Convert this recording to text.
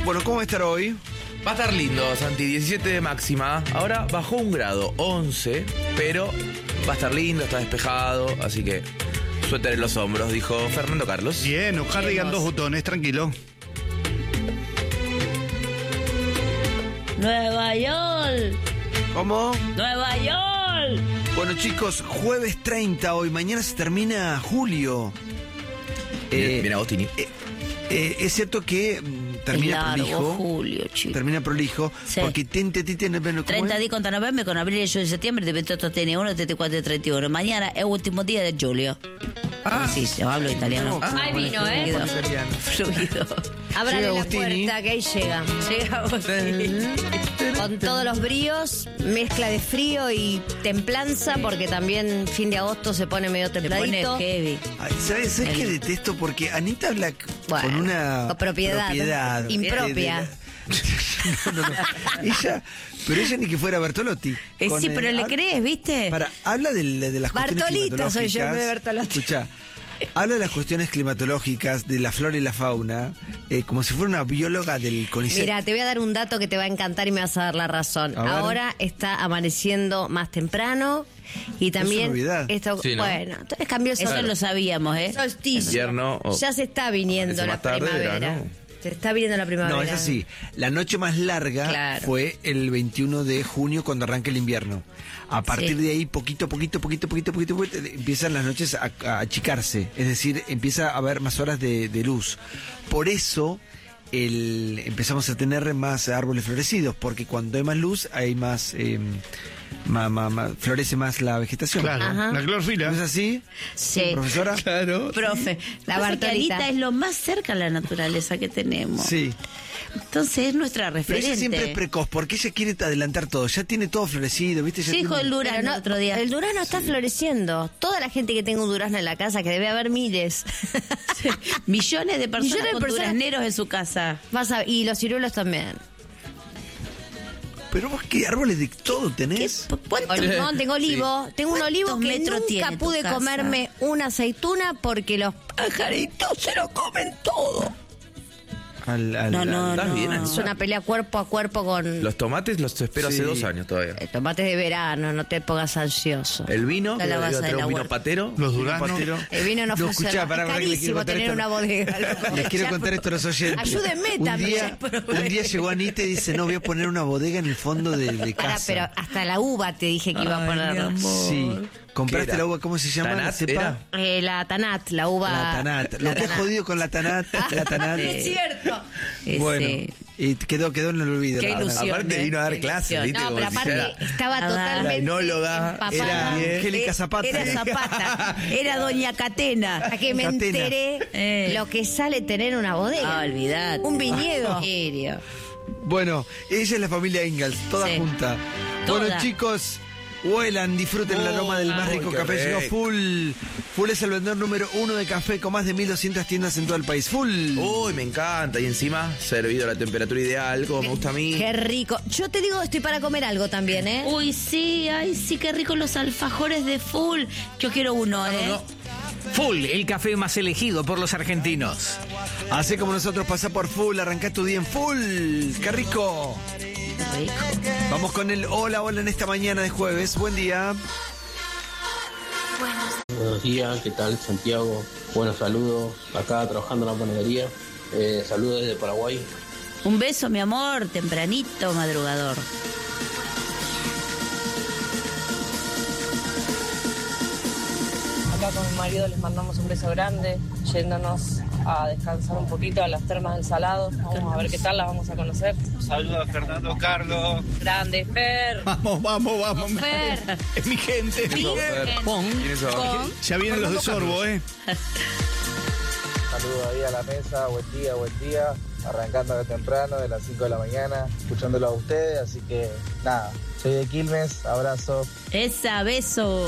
Bueno, ¿cómo va a estar hoy? Va a estar lindo, Santi, 17 de máxima. Ahora bajó 1 grado, 11, pero va a estar lindo, está despejado, así que suéter en los hombros, dijo Fernando Carlos. Bien, un cardigan 2 botones, tranquilo. Nueva York. ¿Cómo? Nueva York. Bueno, chicos, jueves 30 hoy, mañana se termina julio. Mira, Agostini. Es cierto que termina Largo, prolijo. julio, chico. Termina prolijo, Sí. porque tiene 30 días contra noviembre, con abril, julio y septiembre, de 28 tiene 1, 34 y 31. Mañana es el último día de julio. Sí, yo hablo italiano. Ahí vino, ¿eh? Fluido. Ábrale Llega la Agostini. puerta, que ahí llega. Llega Agostini. Con todos los bríos, mezcla de frío y templanza, porque también fin de agosto se pone medio Se pone templadito. heavy. ¿Sabes qué detesto? Porque Anita habla con Bueno, una con propiedad. Impropia. No. Pero ella ni que fuera Bertolotti. Sí, pero le crees, ¿viste? Habla de las cuestiones Bartolito soy yo en vez de climatológicas. Bertolotti. Escucha, habla de las cuestiones climatológicas, de la flora y la fauna, como si fuera una bióloga del CONICET. Mira, te voy a dar un dato que te va a encantar y me vas a dar la razón. A ver. Ahora está amaneciendo más temprano y también novedad. esto, Sí, ¿no? bueno, entonces cambió el Eso lo sabíamos, ¿eh? solsticio. Invierno, Ya se está viniendo amanece la más tarde, primavera. verano. Se está viniendo la primavera. No, es así. La noche más larga Claro. fue el 21 de junio cuando arranca el invierno. A partir Sí. de ahí, poquito, empiezan las noches a achicarse. Es decir, empieza a haber más horas de luz. Por eso empezamos a tener más árboles florecidos, porque cuando hay más luz hay más... florece más la vegetación. Claro, Ajá. la clorofila. ¿No es así, Sí. profesora? Claro. Profe, La pasa que Bartolita. Anita es lo más cerca a la naturaleza que tenemos. Sí. Entonces es nuestra Pero referente. ella siempre es precoz, porque ella quiere adelantar todo. Ya tiene todo florecido, ¿viste? Ya Sí, hijo tiene- del durazno Pero no, el otro día. el durazno está floreciendo. Toda la gente que tenga un durazno en la casa, que debe haber miles. Millones de personas Millones de con personas. durazneros en su casa. Y los ciruelos también. Pero vos, ¿qué árboles de todo tenés? ¿Cuánto? Tengo limón, tengo olivo. Tengo un olivo ¿Cuántos que metros tiene nunca tu pude casa? comerme una aceituna porque los pajaritos se lo comen todo. No. ¿Estás bien, Es una pelea cuerpo a cuerpo con Los tomates los espero hace Sí. 2 años todavía. tomates de verano, no te pongas ansioso. El vino, La que lavaza iba a de traer la un vino huerta. patero. Los Vino duraznos. patero. El vino no funciona. Escuchá, pará, Es que le quiero carísimo contar tener esto. una bodega, loco. Les quiero contar esto a los oyentes. Ayúdenme un también, día, profe. un día llegó Anita y dice, no, voy a poner una bodega en el fondo de Pará, casa. pero hasta la uva te dije que iba a poner. Sí. ¿Compraste ¿Qué era? la uva? ¿Cómo se llama? ¿Tanat ¿La cepa? era? La tanat, la uva. La tanat. Lo que es jodido con la tanat. La tanat. Es cierto. Ese. Y quedó en el olvido. Qué la tanat. ilusión. Aparte vino a dar Qué clases, ilusión. ¿viste? No, Como pero si aparte fuera- estaba Ah, totalmente la enóloga empapada. Era Angélica Zapata. Era Zapata. Era Doña Catena. Hasta que me Catena. enteré lo que sale tener una bodega. Ah, olvidate. Un viñedo. Serio. Bueno, ella es la familia Ingalls, toda Sí. junta. Toda. Bueno, chicos, huelan, disfruten el aroma del más rico qué café. Llegó rico. Full. Full es el vendedor número 1 de café con más de 1.200 tiendas en todo el país. Full. Uy, me encanta. Y encima, servido a la temperatura ideal, como me gusta a mí. Qué rico. Yo te digo, estoy para comer algo también, ¿eh? Uy, sí, ay, sí, qué rico los alfajores de Full. Yo quiero uno, ¿eh? Full, el café más elegido por los argentinos. Así como nosotros, pasa por Full, arrancá tu día en Full. ¡Qué rico! Rico. Vamos con el hola en esta mañana de jueves. Buen día. Buenos días, ¿qué tal Santiago? Buenos saludos, acá trabajando en la panadería. Saludos desde Paraguay. Un beso, mi amor, tempranito, madrugador. Acá con mi marido les mandamos un beso grande, yéndonos a descansar un poquito a las termas del Salado. Vamos a ver qué tal, las vamos a conocer. Saludos a Fernando Carlos. Grande, Fer. Vamos. Fer. Es mi gente. ¿Quién es ahora? Ya vienen los de Sorbo, ¿eh? Saludos ahí a la mesa, buen día, arrancando de temprano, de las 5 de la mañana, escuchándolo a ustedes, así que nada, soy de Quilmes, abrazo. Esa, beso.